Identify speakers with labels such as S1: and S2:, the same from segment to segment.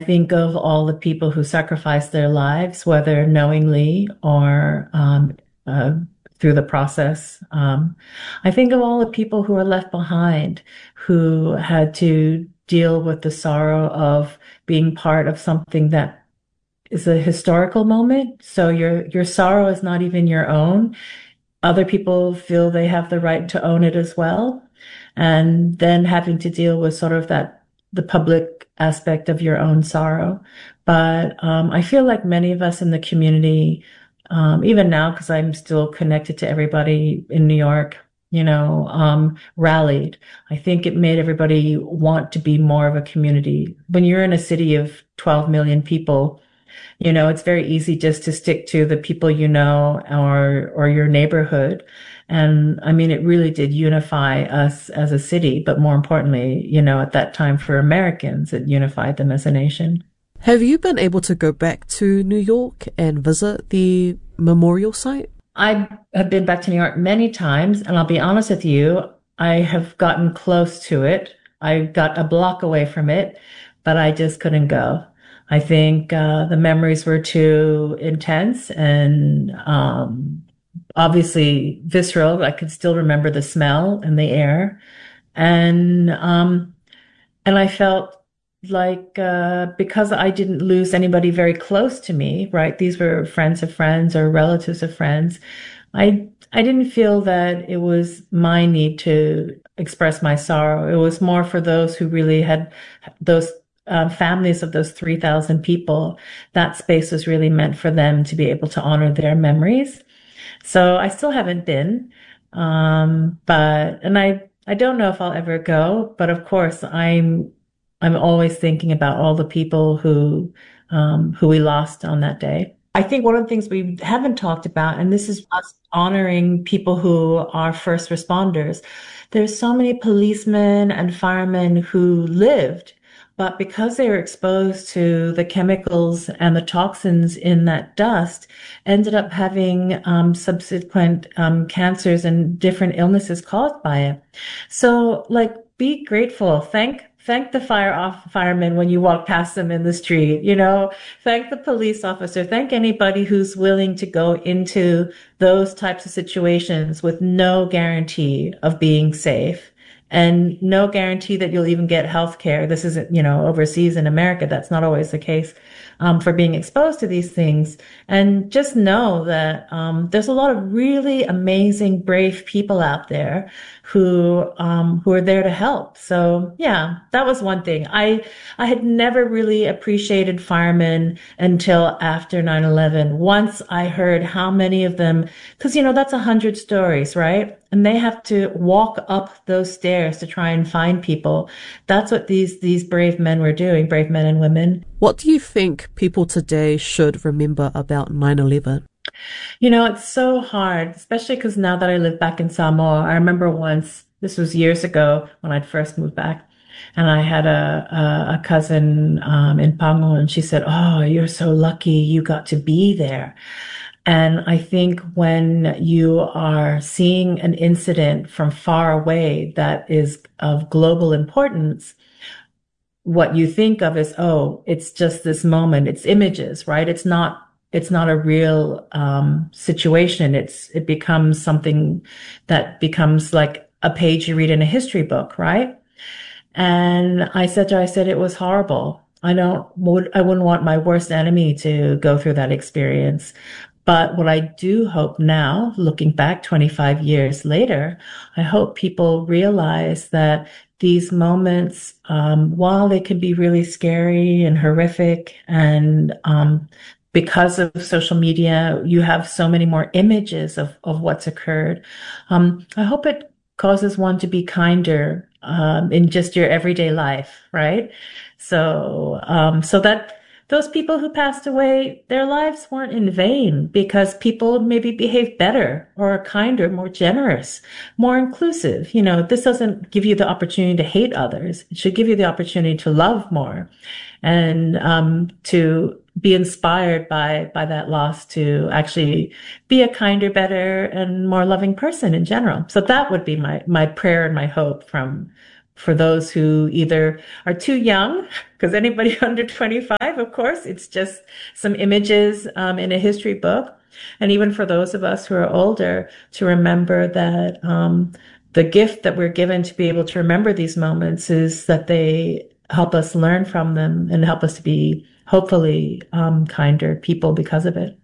S1: think of all the people who sacrificed their lives, whether knowingly or uh, through the process. I think of all the people who are left behind, who had to deal with the sorrow of being part of something that is a historical moment. So your sorrow is not even your own. Other people feel they have the right to own it as well. And then having to deal with sort of that, the public aspect of your own sorrow. But I feel like many of us in the community, even now, because I'm still connected to everybody in New York, rallied. I think it made everybody want to be more of a community. When you're in a city of 12 million people, it's very easy just to stick to the people or your neighborhood. And I mean, it really did unify us as a city, but more importantly, at that time for Americans, it unified them as a nation.
S2: Have you been able to go back to New York and visit the memorial site?
S1: I have been back to New York many times, and I'll be honest with you, I have gotten close to it. I got a block away from it, but I just couldn't go. I think the memories were too intense and obviously visceral. I could still remember the smell and the air, and I felt like because I didn't lose anybody very close to me, right? These were friends of friends or relatives of friends. I didn't feel that it was my need to express my sorrow. It was more for those who really had those families of those 3,000 people. That space was really meant for them to be able to honor their memories. So I still haven't been, I don't know if I'll ever go, but of course I'm always thinking about all the people who we lost on that day. I think one of the things we haven't talked about, and this is us honoring people who are first responders. There's so many policemen and firemen who lived, but because they were exposed to the chemicals and the toxins in that dust, ended up having subsequent cancers and different illnesses caused by it. So, like, be grateful. Thank the firemen when you walk past them in the street, thank the police officer, thank anybody who's willing to go into those types of situations with no guarantee of being safe and no guarantee that you'll even get health care. This isn't, overseas in America. That's not always the case. For being exposed to these things. And just know that there's a lot of really amazing, brave people out there who are there to help. So yeah, that was one thing. I had never really appreciated firemen until after 9/11. Once I heard how many of them, because that's 100 stories, right? And they have to walk up those stairs to try and find people. That's what these brave men were doing, brave men and women.
S2: What do you think people today should remember about 9/11?
S1: It's so hard, especially because now that I live back in Samoa, I remember once, this was years ago when I'd first moved back, and I had a cousin in Pango, and she said, "Oh, you're so lucky you got to be there." And I think when you are seeing an incident from far away that is of global importance, what you think of is, oh, it's just this moment. It's images, right? It's not a real situation. It becomes something that becomes like a page you read in a history book, right? And I said to her, it was horrible. I wouldn't want my worst enemy to go through that experience. But what I do hope now, looking back 25 years later, I hope people realize that these moments, while they can be really scary and horrific, and because of social media, you have so many more images of what's occurred. I hope it causes one to be kinder in just your everyday life, right? So that those people who passed away, their lives weren't in vain because people maybe behaved better or kinder, more generous, more inclusive. This doesn't give you the opportunity to hate others. It should give you the opportunity to love more and to be inspired by that loss to actually be a kinder, better, and more loving person in general. So that would be my prayer and my hope from for those who either are too young, because anybody under 25, of course, it's just some images in a history book. And even for those of us who are older, to remember that the gift that we're given to be able to remember these moments is that they help us learn from them and help us to be hopefully kinder people because of it.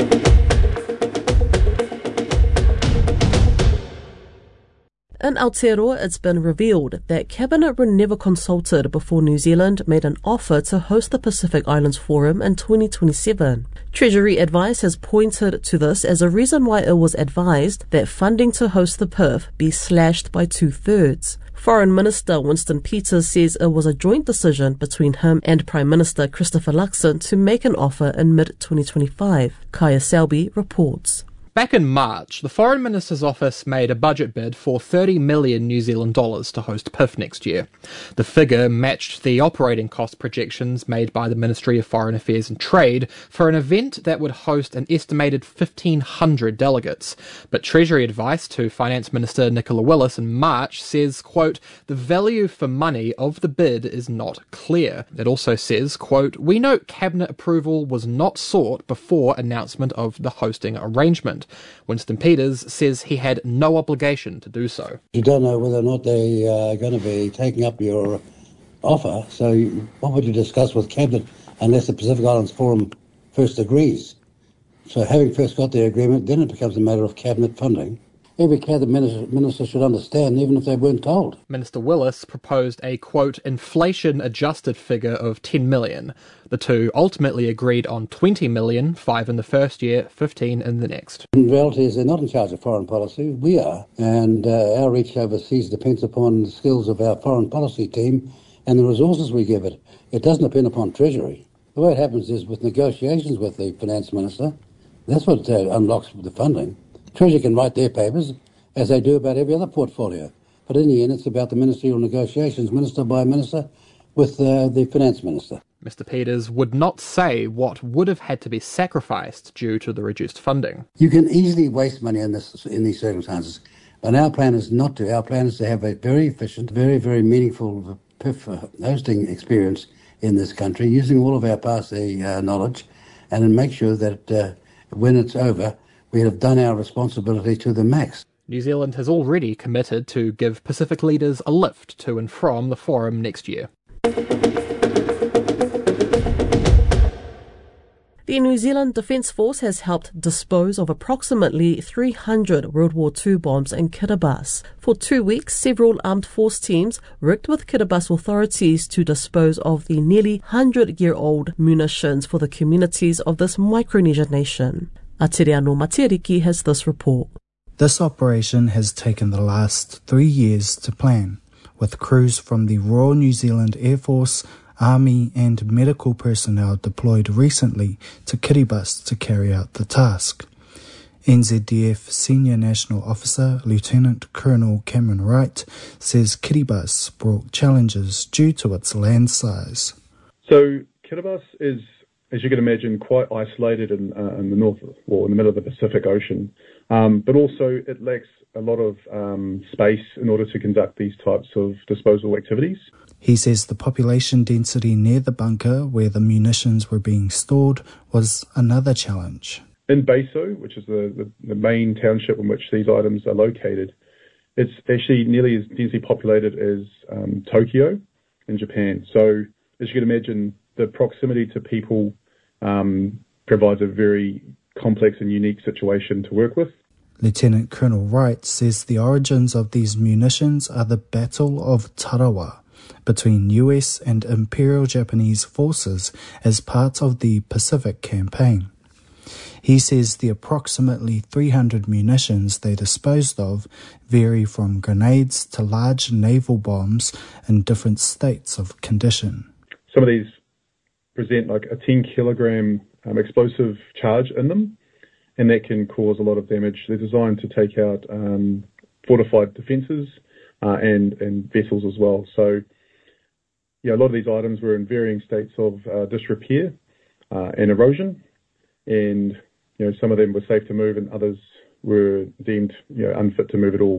S2: In Aotearoa, it's been revealed that Cabinet were never consulted before New Zealand made an offer to host the Pacific Islands Forum in 2027. Treasury advice has pointed to this as a reason why it was advised that funding to host the PIF be slashed by 2/3. Foreign Minister Winston Peters says it was a joint decision between him and Prime Minister Christopher Luxon to make an offer in mid-2025. Kaya Selby reports.
S3: Back in March, the Foreign Minister's office made a budget bid for 30 million New Zealand dollars to host PIF next year. The figure matched the operating cost projections made by the Ministry of Foreign Affairs and Trade for an event that would host an estimated 1,500 delegates. But Treasury advice to Finance Minister Nicola Willis in March says, quote, the value for money of the bid is not clear. It also says, quote, we note Cabinet approval was not sought before announcement of the hosting arrangement. Winston Peters says he had no obligation to do so.
S4: You don't know whether or not they are going to be taking up your offer, so what would you discuss with Cabinet unless the Pacific Islands Forum first agrees? So having first got the agreement, then it becomes a matter of Cabinet funding. Every Cabinet minister should understand, even if they weren't told.
S3: Minister Willis proposed a, quote, inflation-adjusted figure of 10 million. The two ultimately agreed on 20 million, 5 in the first year, 15 in the next.
S4: In reality, is they're not in charge of foreign policy. We are. And our reach overseas depends upon the skills of our foreign policy team and the resources we give it. It doesn't depend upon Treasury. The way it happens is with negotiations with the Finance Minister, that's what unlocks the funding. Treasury can write their papers, as they do about every other portfolio. But in the end, it's about the ministerial negotiations, minister by minister, with the Finance Minister.
S3: Mr. Peters would not say what would have had to be sacrificed due to the reduced funding.
S4: You can easily waste money in these circumstances, but our plan is not to. Our plan is to have a very efficient, very, very meaningful PIF hosting experience in this country, using all of our past knowledge, and then make sure that when it's over, we have done our responsibility to the max.
S3: New Zealand has already committed to give Pacific leaders a lift to and from the forum next year.
S2: The New Zealand Defence Force has helped dispose of approximately 300 World War II bombs in Kiribati. For 2 weeks, several armed force teams worked with Kiribati authorities to dispose of the nearly 100-year-old munitions for the communities of this Micronesia nation. Atereano Matiriki has this report.
S5: This operation has taken the last 3 years to plan, with crews from the Royal New Zealand Air Force, Army and medical personnel deployed recently to Kiribati to carry out the task. NZDF Senior National Officer Lieutenant Colonel Cameron Wright says Kiribati brought challenges due to its land size.
S6: So Kiribati is, as you can imagine, quite isolated in the north, or in the middle of the Pacific Ocean, but also it lacks a lot of space in order to conduct these types of disposal activities.
S5: He says the population density near the bunker where the munitions were being stored was another challenge.
S6: In Beiso, which is the main township in which these items are located, it's actually nearly as densely populated as Tokyo in Japan. So as you can imagine, the proximity to people provides a very complex and unique situation to work with.
S5: Lieutenant Colonel Wright says the origins of these munitions are the Battle of Tarawa between US and Imperial Japanese forces as part of the Pacific Campaign. He says the approximately 300 munitions they disposed of vary from grenades to large naval bombs in different states of condition.
S6: Some of these present like a 10-kilogram explosive charge in them, and that can cause a lot of damage. They're designed to take out fortified defences and vessels as well. So, yeah, a lot of these items were in varying states of disrepair and erosion, and some of them were safe to move, and others were deemed unfit to move at all.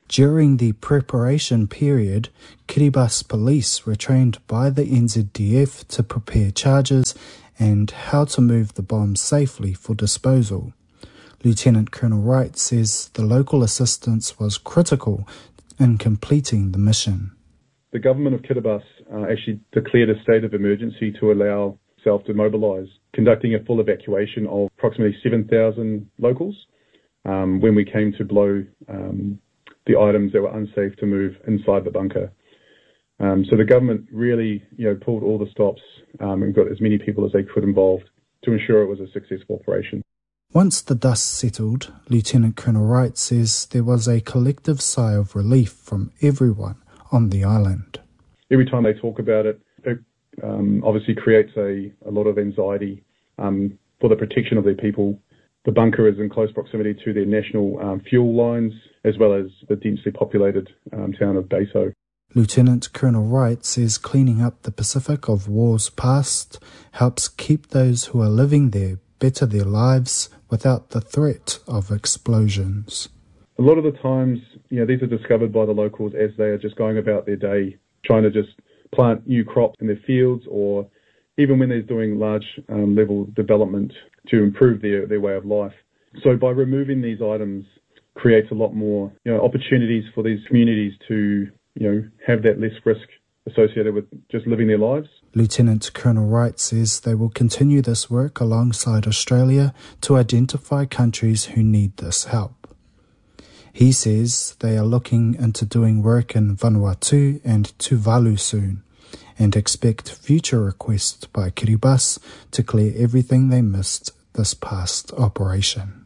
S5: During the preparation period, Kiribati police were trained by the NZDF to prepare charges and how to move the bombs safely for disposal. Lieutenant Colonel Wright says the local assistance was critical in completing the mission.
S6: The government of Kiribati actually declared a state of emergency to allow itself to mobilise, conducting a full evacuation of approximately 7,000 locals when we came to blow the items that were unsafe to move inside the bunker. So the government really, pulled all the stops and got as many people as they could involved to ensure it was a successful operation.
S5: Once the dust settled, Lieutenant Colonel Wright says there was a collective sigh of relief from everyone on the island.
S6: Every time they talk about it, it obviously creates a lot of anxiety for the protection of their people. The bunker is in close proximity to their national fuel lines, as well as the densely populated town of Baso.
S5: Lieutenant Colonel Wright says cleaning up the Pacific of wars past helps keep those who are living there better their lives without the threat of explosions.
S6: A lot of the times, these are discovered by the locals as they are just going about their day, trying to just plant new crops in their fields, or even when they're doing large level development to improve their way of life. So by removing these items creates a lot more opportunities for these communities to have that less risk associated with just living their lives.
S5: Lieutenant Colonel Wright says they will continue this work alongside Australia to identify countries who need this help. He says they are looking into doing work in Vanuatu and Tuvalu soon and expect future requests by Kiribati to clear everything they missed this past operation.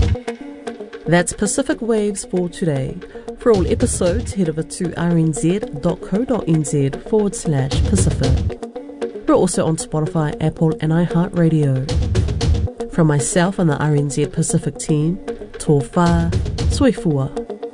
S2: That's Pacific Waves for today. For all episodes, head over to rnz.co.nz/Pacific. We're also on Spotify, Apple and iHeartRadio. From myself and the RNZ Pacific team, tō whā, soi fua.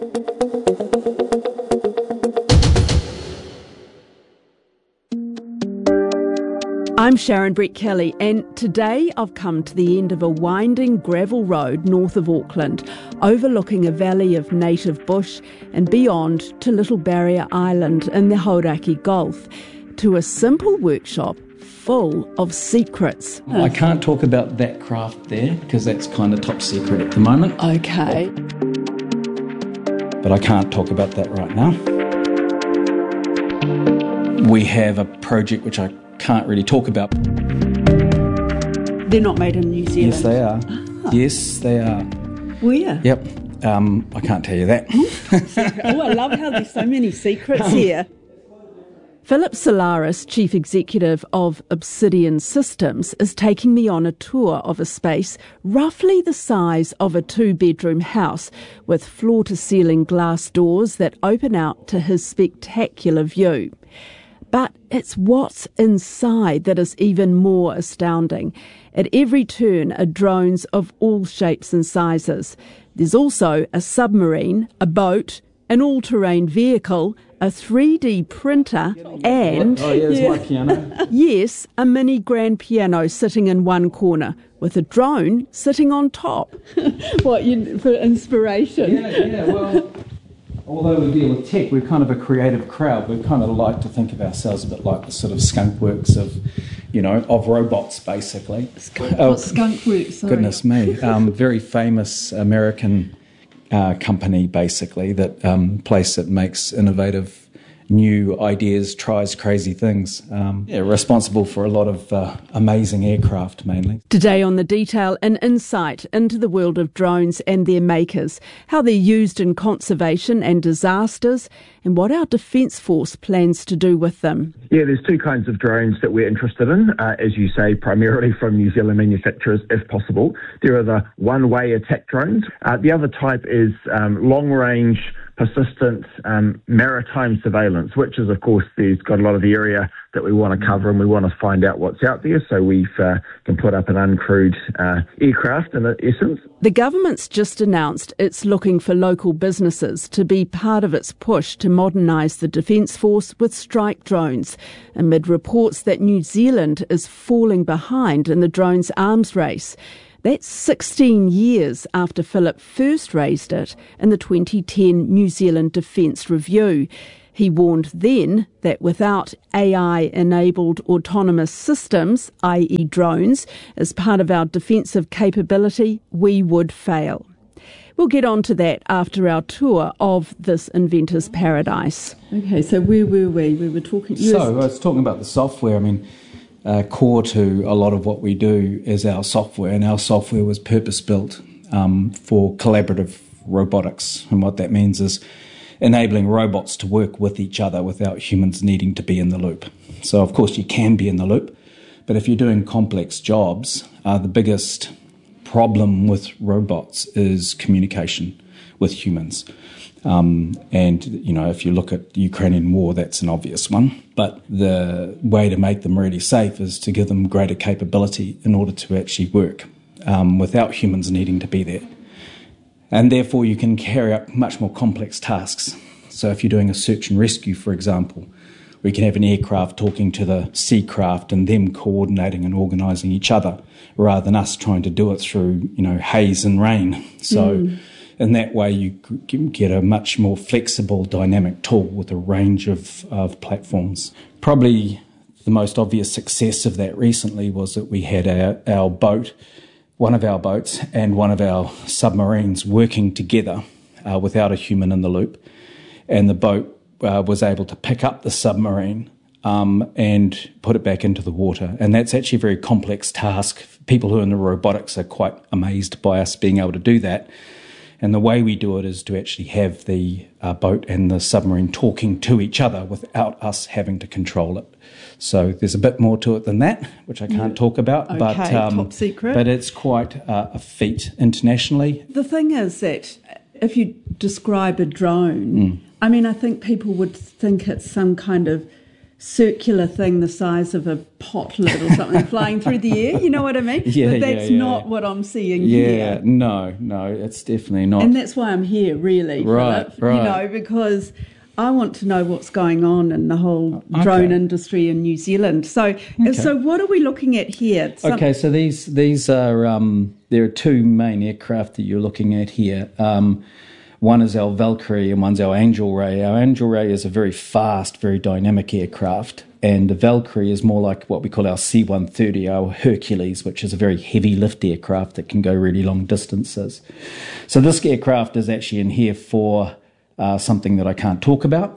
S7: I'm Sharon Brett Kelly, and today I've come to the end of a winding gravel road north of Auckland, overlooking a valley of native bush and beyond to Little Barrier Island in the Hauraki Gulf, to a simple workshop full of secrets.
S8: I can't talk about that craft there because that's kind of top secret at the moment.
S7: Okay.
S8: But I can't talk about that right now. We have a project which I can't really talk about.
S7: They're not made in New Zealand?
S8: Yes, they are.
S7: Ah.
S8: Yes, they are.
S7: Where?
S8: Yep. I can't tell you that.
S7: Oh, I love how there's so many secrets here. Philip Solaris, Chief Executive of Obsidian Systems, is taking me on a tour of a space roughly the size of a 2-bedroom house, with floor-to-ceiling glass doors that open out to his spectacular view. But it's what's inside that is even more astounding. At every turn are drones of all shapes and sizes. There's also a submarine, a boat, an all-terrain vehicle, a 3D printer and...
S8: Oh, yeah, there's my piano.
S7: Yes, a mini grand piano sitting in one corner with a drone sitting on top. For inspiration?
S8: Yeah, well... Although we deal with tech, we're kind of a creative crowd. We kind of like to think of ourselves a bit like the sort of skunk works of robots, basically.
S7: What's skunk works? Sorry.
S8: Goodness me. Very famous American company, basically, that place that makes innovative new ideas, tries crazy things. Responsible for a lot of amazing aircraft, mainly.
S7: Today on The Detail, an insight into the world of drones and their makers, how they're used in conservation and disasters, and what our Defence Force plans to do with them.
S9: Yeah, there's two kinds of drones that we're interested in, as you say, primarily from New Zealand manufacturers, if possible. There are the one-way attack drones. The other type is long-range, persistent maritime surveillance, which is, of course, there's got a lot of the area that we want to cover and we want to find out what's out there, so we can put up an uncrewed aircraft in essence.
S7: The government's just announced it's looking for local businesses to be part of its push to modernise the Defence Force with strike drones, amid reports that New Zealand is falling behind in the drones arms race. That's 16 years after Philip first raised it in the 2010 New Zealand Defence Review. He warned then that without AI-enabled autonomous systems, i.e. drones, as part of our defensive capability, we would fail. We'll get on to that after our tour of this inventor's paradise. Okay, so where were we? We were talking...
S8: So I was talking about the software. I mean, core to a lot of what we do is our software, and our software was purpose-built for collaborative robotics. And what that means is enabling robots to work with each other without humans needing to be in the loop. So, of course, you can be in the loop, but if you're doing complex jobs, the biggest problem with robots is communication with humans. And, you know, if you look at the Ukrainian war, that's an obvious one. But the way to make them really safe is to give them greater capability in order to actually work without humans needing to be there. And therefore, you can carry out much more complex tasks. So if you're doing a search and rescue, for example, we can have an aircraft talking to the sea craft and them coordinating and organising each other rather than us trying to do it through, you know, haze and rain. So in that way, you can get a much more flexible, dynamic tool with a range of platforms. Probably the most obvious success of that recently was that we had our boat, one of our boats and one of our submarines working together without a human in the loop. And the boat was able to pick up the submarine and put it back into the water. And that's actually a very complex task. People who are in the robotics are quite amazed by us being able to do that. And the way we do it is to actually have the boat and the submarine talking to each other without us having to control it. So there's a bit more to it than that, which I can't talk about.
S7: Okay,
S8: but
S7: top secret.
S8: But it's quite a feat internationally.
S7: The thing is that if you describe a drone, I mean, I think people would think it's some kind of circular thing the size of a pot lid or something flying through the air, you know what I mean? But that's not what I'm seeing here.
S8: No, it's definitely not.
S7: And that's why I'm here, really, Philip, you know, because I want to know what's going on in the whole drone industry in New Zealand. So what are we looking at here?
S8: Okay, so these are there are two main aircraft that you're looking at here. One is our Valkyrie and one's our Angel Ray. Our Angel Ray is a very fast, very dynamic aircraft, and the Valkyrie is more like what we call our C-130, our Hercules, which is a very heavy lift aircraft that can go really long distances. So this aircraft is actually in here for something that I can't talk about,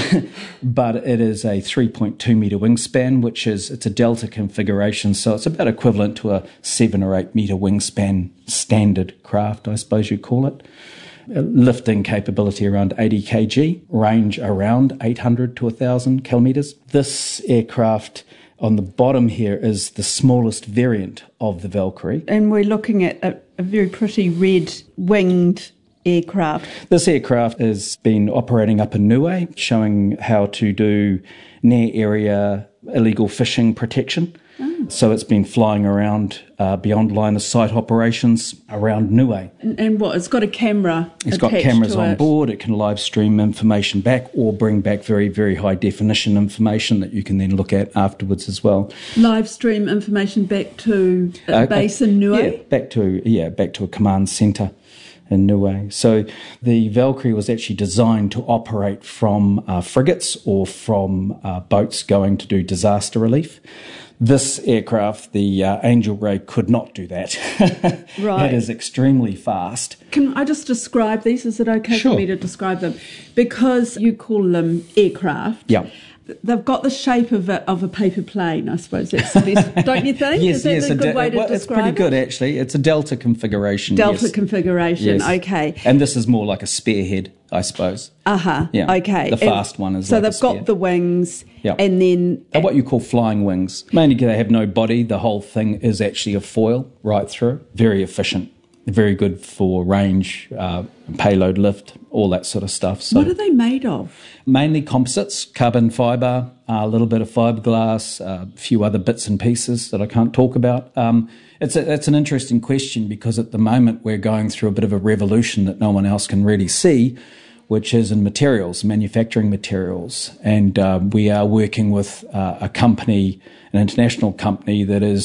S8: but it is a 3.2 metre wingspan, it's a Delta configuration, so it's about equivalent to a 7 or 8 metre wingspan standard craft, I suppose you'd call it. Lifting capability around 80 kg, range around 800 to 1,000 kilometres. This aircraft on the bottom here is the smallest variant of the Valkyrie.
S7: And we're looking at a very pretty red winged aircraft.
S8: This aircraft has been operating up in Niue, showing how to do near area illegal fishing protection. So it's been flying around beyond line of sight operations around Niue.
S7: And what? It's got a camera.
S8: It's got cameras on board. It can live stream information back or bring back very, very high definition information that you can then look at afterwards as well.
S7: Live stream information back to a base in Niue?
S8: Yeah, back to a command centre in Niue. So the Valkyrie was actually designed to operate from frigates or from boats going to do disaster relief. This aircraft, the Angel Ray, could not do that.
S7: Right.
S8: It is extremely fast.
S7: Can I just describe these? Is it okay for me to describe them? Because you call them aircraft.
S8: Yeah.
S7: They've got the shape of a paper plane, I suppose. That's the best, don't you think?
S8: Yes,
S7: Is that a good way to describe it?
S8: It's pretty good, actually. It's a Delta configuration.
S7: Delta configuration,
S8: yes.
S7: Okay.
S8: And this is more like a spearhead, I suppose.
S7: Yeah. Okay.
S8: The fast one is
S7: so
S8: like
S7: they've got the wings, and then...
S8: They're what you call flying wings. Mainly they have no body. The whole thing is actually a foil right through. Very efficient. Very good for range, payload lift, all that sort of stuff. So
S7: what are they made of?
S8: Mainly composites, carbon fibre, a little bit of fiberglass, a few other bits and pieces that I can't talk about. It's an interesting question because at the moment we're going through a bit of a revolution that no one else can really see, which is in materials, manufacturing materials. And we are working with a company, an international company that is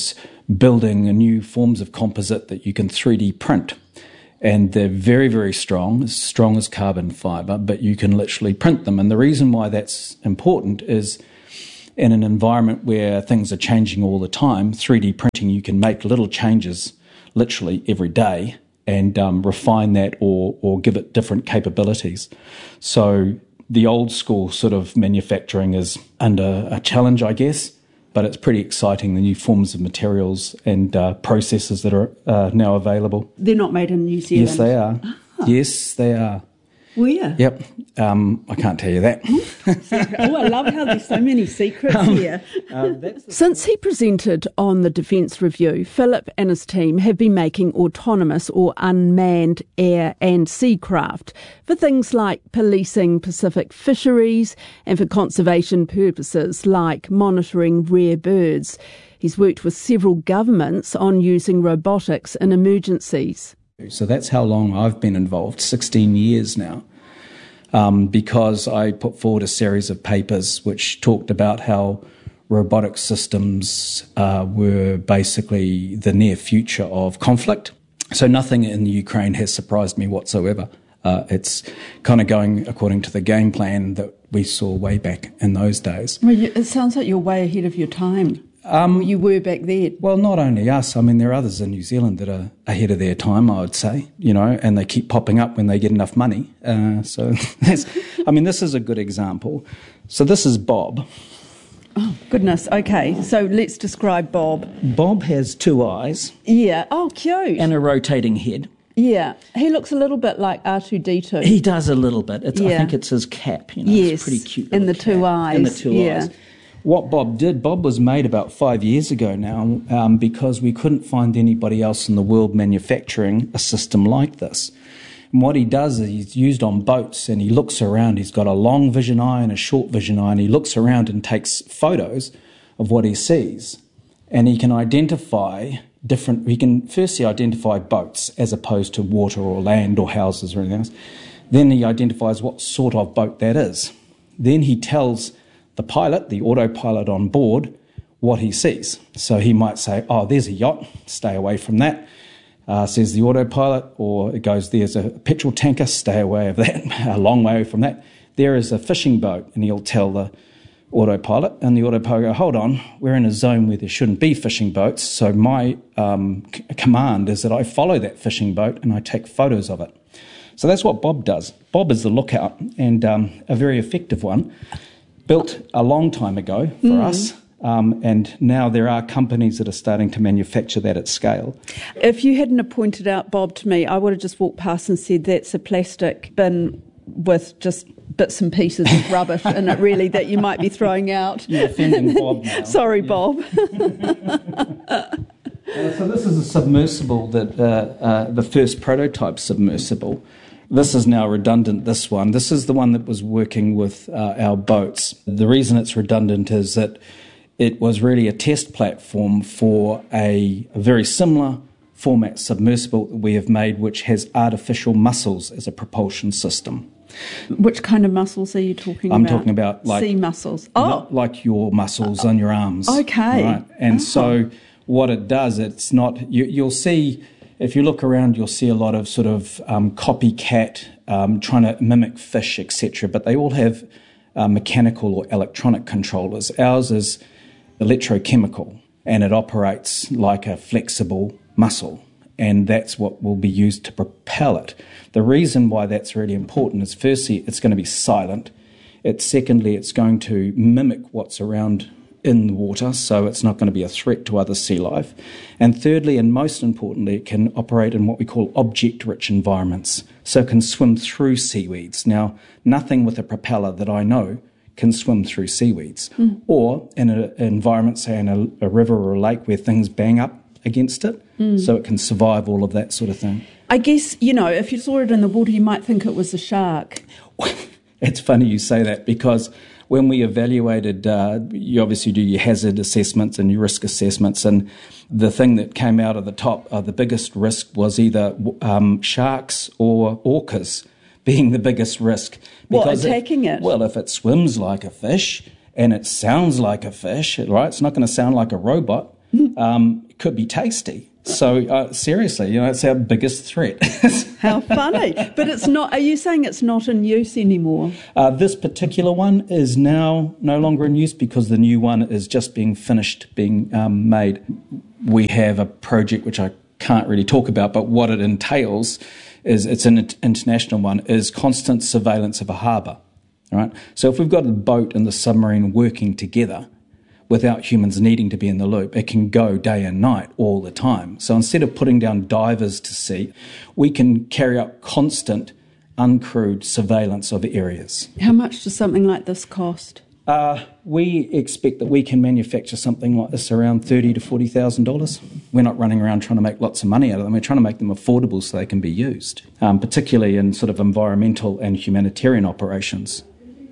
S8: building new forms of composite that you can 3D print. And they're very, very strong as carbon fibre, but you can literally print them. And the reason why that's important is in an environment where things are changing all the time, 3D printing, you can make little changes literally every day and refine that or give it different capabilities. So the old school sort of manufacturing is under a challenge, I guess, but it's pretty exciting, the new forms of materials and processes that are now available.
S7: They're not made in New Zealand?
S8: Yes, they are. Ah. Yes, they are.
S7: Where?
S8: Yep. I can't tell you that.
S7: Oh, I love how there's so many secrets here. Since he presented on the Defence Review, Philip and his team have been making autonomous or unmanned air and sea craft for things like policing Pacific fisheries and for conservation purposes like monitoring rare birds. He's worked with several governments on using robotics in emergencies.
S8: So that's how long I've been involved, 16 years now, because I put forward a series of papers which talked about how robotic systems were basically the near future of conflict. So nothing in the Ukraine has surprised me whatsoever. It's kind of going according to the game plan that we saw way back in those days.
S7: Well, it sounds like you're way ahead of your time. You were back then.
S8: Well, not only us. I mean, there are others in New Zealand that are ahead of their time, I would say, and they keep popping up when they get enough money. So this is a good example. So this is Bob.
S7: Oh, goodness. Okay, so let's describe Bob.
S10: Bob has 2 eyes.
S7: Yeah. Oh, cute.
S10: And a rotating head.
S7: Yeah. He looks a little bit like R2-D2.
S10: He does a little bit. I think it's his cap.
S7: Yes.
S10: It's pretty cute.
S7: And the 2 eyes.
S10: And the 2 eyes.
S8: What Bob did, Bob was made about 5 years ago now because we couldn't find anybody else in the world manufacturing a system like this. And what he does is he's used on boats and he looks around. He's got a long vision eye and a short vision eye, and he looks around and takes photos of what he sees. And he can he can firstly identify boats as opposed to water or land or houses or anything else. Then he identifies what sort of boat that is. Then he tells the pilot, the autopilot on board, what he sees. So he might say, oh, there's a yacht, stay away from that, says the autopilot, or it goes, there's a petrol tanker, stay away of that, a long way from that. There is a fishing boat, and he'll tell the autopilot, and the autopilot go, hold on, we're in a zone where there shouldn't be fishing boats, so my command is that I follow that fishing boat and I take photos of it. So that's what Bob does. Bob is the lookout, and a very effective one. Built a long time ago for us, and now there are companies that are starting to manufacture that at scale.
S7: If you hadn't have pointed out Bob to me, I would have just walked past and said that's a plastic bin with just bits and pieces of rubbish in it, really, that you might be throwing out.
S8: You're offending Bob now.
S7: Sorry, Bob.
S8: So this is a submersible, that the first prototype submersible. This is now redundant, this one. This is the one that was working with our boats. The reason it's redundant is that it was really a test platform for a very similar format submersible that we have made, which has artificial muscles as a propulsion system.
S7: Which kind of muscles are you talking about?
S8: I'm talking about like
S7: sea muscles. Oh,
S8: like your muscles on your arms.
S7: Okay.
S8: Right? And so what it does, it's not, you'll see, if you look around, you'll see a lot of sort of copycat, trying to mimic fish, etc. But they all have mechanical or electronic controllers. Ours is electrochemical, and it operates like a flexible muscle, and that's what will be used to propel it. The reason why that's really important is, firstly, it's going to be silent. Secondly, it's going to mimic what's around in the water, so it's not going to be a threat to other sea life. And thirdly, and most importantly, it can operate in what we call object-rich environments, so it can swim through seaweeds. Now, nothing with a propeller that I know can swim through seaweeds, or in an environment, say in a river or a lake where things bang up against it, so it can survive all of that sort of thing.
S7: I guess, if you saw it in the water, you might think it was a shark.
S8: It's funny you say that, because when we evaluated, you obviously do your hazard assessments and your risk assessments, and the thing that came out of the top, the biggest risk was either sharks or orcas being the biggest risk.
S7: Because attacking it?
S8: Well, if it swims like a fish and it sounds like a fish, right, it's not going to sound like a robot.
S10: It could be tasty. So seriously, it's our biggest threat.
S7: How funny. But it's not, are you saying it's not in use anymore?
S10: This particular one is now no longer in use because the new one is just being finished, being made. We have a project which I can't really talk about, but what it entails is, it's an international one, is constant surveillance of a harbour. Right? So if we've got a boat and the submarine working together, without humans needing to be in the loop, it can go day and night all the time. So instead of putting down divers to sea, we can carry out constant, uncrewed surveillance of areas.
S7: How much does something like this cost?
S10: We expect that we can manufacture something like this around $30,000 to $40,000. We're not running around trying to make lots of money out of them. We're trying to make them affordable so they can be used, particularly in sort of environmental and humanitarian operations.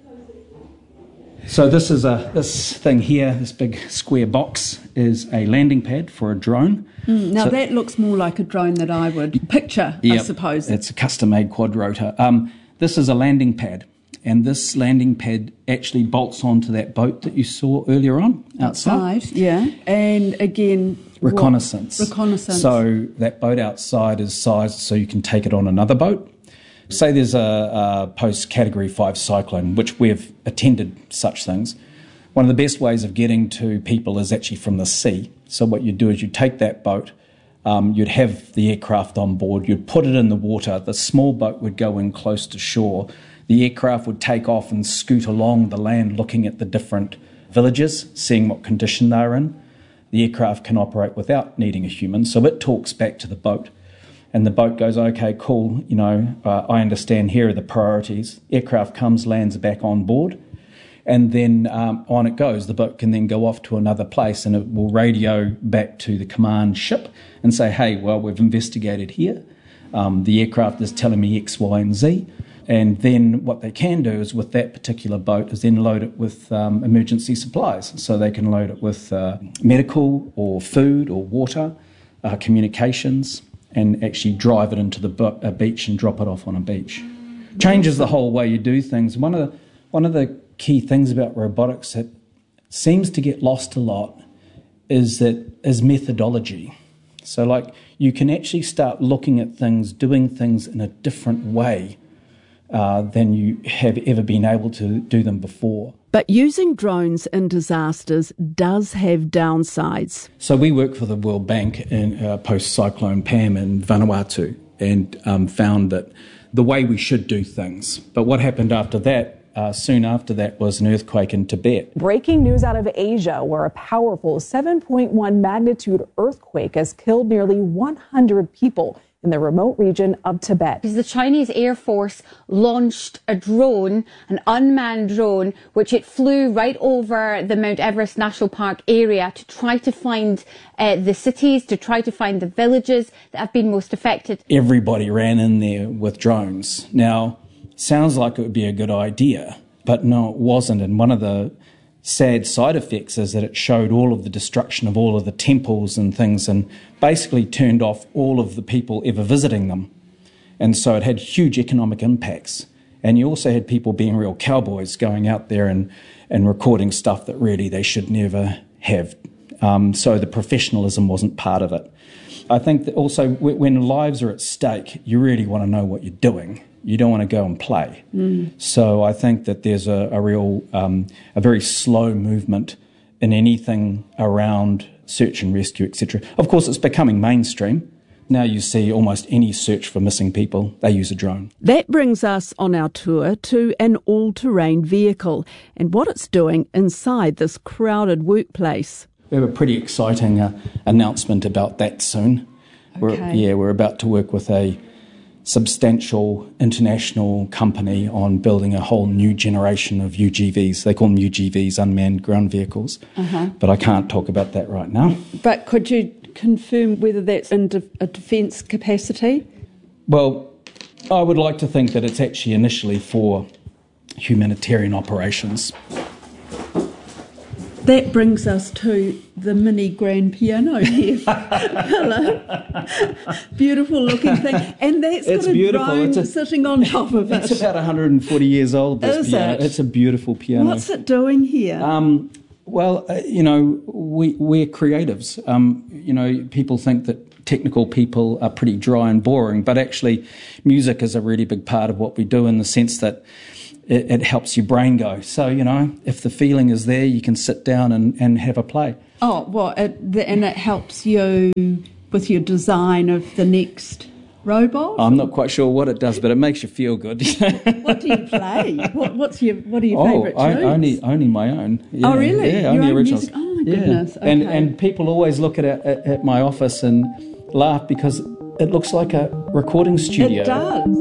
S10: So this is this thing here, this big square box, is a landing pad for a drone.
S7: Now that looks more like a drone that I would picture, I suppose.
S10: It's a custom-made quadrotor. This is a landing pad, and this landing pad actually bolts onto that boat that you saw earlier on outside.
S7: Yeah. And again,
S10: reconnaissance.
S7: Reconnaissance.
S10: So that boat outside is sized so you can take it on another boat. Say there's a post-Category 5 cyclone, which we've attended such things. One of the best ways of getting to people is actually from the sea. So what you'd do is you'd take that boat, you'd have the aircraft on board, you'd put it in the water, the small boat would go in close to shore, the aircraft would take off and scoot along the land looking at the different villages, seeing what condition they're in. The aircraft can operate without needing a human, so it talks back to the boat. And the boat goes, okay, cool, I understand, here are the priorities. Aircraft comes, lands back on board, and then on it goes. The boat can then go off to another place and it will radio back to the command ship and say, hey, well, we've investigated here. The aircraft is telling me X, Y, and Z. And then what they can do is with that particular boat is then load it with emergency supplies. So they can load it with medical or food or water, communications, and actually drive it into a beach and drop it off on a beach. Changes the whole way you do things. One of the key things about robotics that seems to get lost a lot is methodology. So like you can actually start looking at things, doing things in a different way than you have ever been able to do them before.
S7: But using drones in disasters does have downsides.
S10: So we work for the World Bank in post-cyclone Pam in Vanuatu and found that the way we should do things. But what happened after that, soon after that, was an earthquake in Tibet.
S11: Breaking news out of Asia, where a powerful 7.1 magnitude earthquake has killed nearly 100 people in the remote region of Tibet.
S12: The Chinese Air Force launched a drone, an unmanned drone, which it flew right over the Mount Everest National Park area to try to find the cities, to try to find the villages that have been most affected.
S10: Everybody ran in there with drones. Now, sounds like it would be a good idea, but no, it wasn't. And one of the sad side effects is that it showed all of the destruction of all of the temples and things and basically turned off all of the people ever visiting them. And so it had huge economic impacts. And you also had people being real cowboys going out there and recording stuff that really they should never have. So the professionalism wasn't part of it. I think that also when lives are at stake, you really want to know what you're doing. You don't want to go and play. So I think that there's a very slow movement in anything around search and rescue, etc. Of course, it's becoming mainstream. Now you see almost any search for missing people, they use a drone.
S7: That brings us on our tour to an all-terrain vehicle and what it's doing inside this crowded workplace.
S10: We have a pretty exciting announcement about that soon.
S7: Okay.
S10: We're about to work with a substantial international company on building a whole new generation of UGVs. They call them UGVs, unmanned ground vehicles. But I can't talk about that right now.
S7: But could you confirm whether that's in a defence capacity?
S10: Well, I would like to think that it's actually initially for humanitarian operations.
S7: That brings us to the mini grand piano here. Hello. Beautiful looking thing. And that's got a drone sitting on top of it.
S10: It's about 140 years old, this piano. It's a beautiful piano.
S7: What's it doing here?
S10: Well, we're creatives. People think that technical people are pretty dry and boring, but actually music is a really big part of what we do in the sense that it helps your brain go. So, if the feeling is there, you can sit down and have a play.
S7: Oh, well, and it helps you with your design of the next robot?
S10: I'm not quite sure what it does, but it makes you feel good.
S7: What do you play? What are your favourite tunes?
S10: Only my own.
S7: Yeah, oh, really?
S10: Yeah, only originals.
S7: Music? Oh, my goodness. Okay.
S10: And people always look at my office and laugh because it looks like a recording studio.
S7: It does.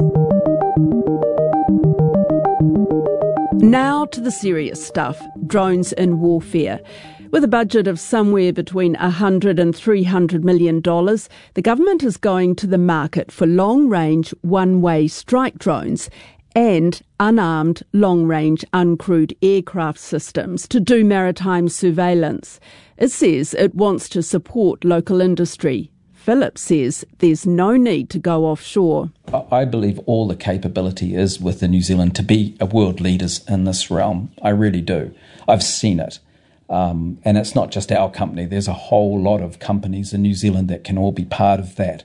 S7: Now to the serious stuff, drones in warfare. With a budget of somewhere between $100 and $300 million, the government is going to the market for long-range, one-way strike drones and unarmed, long-range, uncrewed aircraft systems to do maritime surveillance. It says it wants to support local industry. Philip says there's no need to go offshore.
S8: I believe all the capability is within New Zealand to be a world leaders in this realm. I really do. I've seen it. And it's not just our company. There's a whole lot of companies in New Zealand that can all be part of that.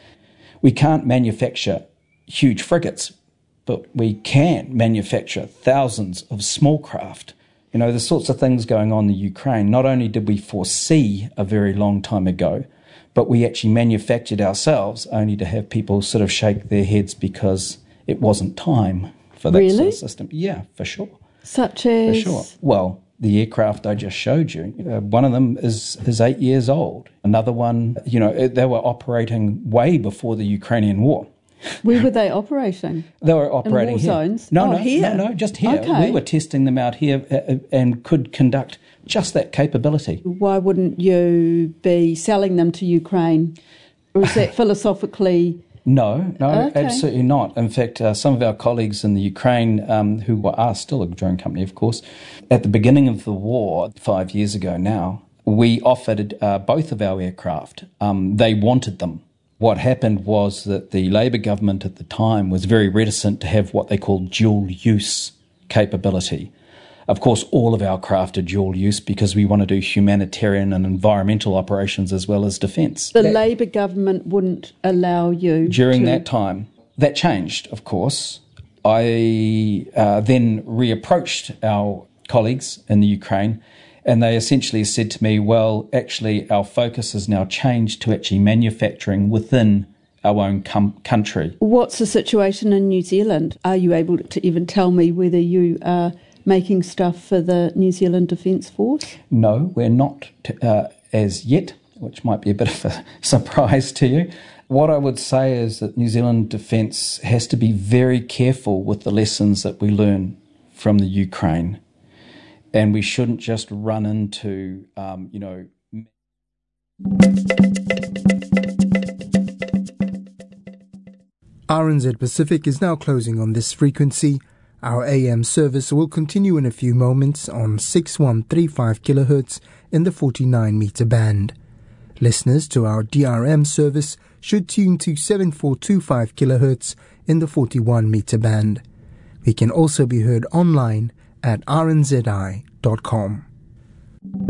S8: We can't manufacture huge frigates, but we can manufacture thousands of small craft. The sorts of things going on in the Ukraine, not only did we foresee a very long time ago, but we actually manufactured ourselves only to have people sort of shake their heads because it wasn't time for that sort of system. Yeah, for sure.
S7: Such as?
S8: For sure. Well, the aircraft I just showed you, one of them is 8 years old. Another one, they were operating way before the Ukrainian war.
S7: Where were they operating?
S8: They were operating
S7: in war zones?
S8: Here.
S7: No,
S8: just here.
S7: Okay.
S8: We were testing them out here and could conduct just that capability.
S7: Why wouldn't you be selling them to Ukraine? Or is that philosophically?
S8: No,
S7: okay.
S8: Absolutely not. In fact, some of our colleagues in the Ukraine, who are still a drone company, of course, at the beginning of the war, 5 years ago now, we offered both of our aircraft. They wanted them. What happened was that the Labour government at the time was very reticent to have what they called dual-use capability. Of course, all of our craft are dual-use because we want to do humanitarian and environmental operations as well as defence.
S7: The Labour government wouldn't allow you
S8: during that time. That changed, of course. I then reapproached our colleagues in the Ukraine, and they essentially said to me, well, actually, our focus has now changed to actually manufacturing within our own country.
S7: What's the situation in New Zealand? Are you able to even tell me whether you are making stuff for the New Zealand Defence Force?
S8: No, we're not as yet, which might be a bit of a surprise to you. What I would say is that New Zealand Defence has to be very careful with the lessons that we learn from the Ukraine. And we shouldn't just run into,
S13: RNZ Pacific is now closing on this frequency. Our AM service will continue in a few moments on 6135 kHz in the 49-metre band. Listeners to our DRM service should tune to 7425 kHz in the 41-metre band. We can also be heard online at rnzi.com.